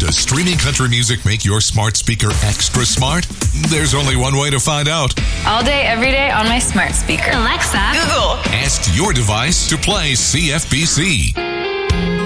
Does streaming country music make your smart speaker extra smart? There's only one way to find out. All day, every day on my smart speaker. Alexa, Google. Ask your device to play CFBC.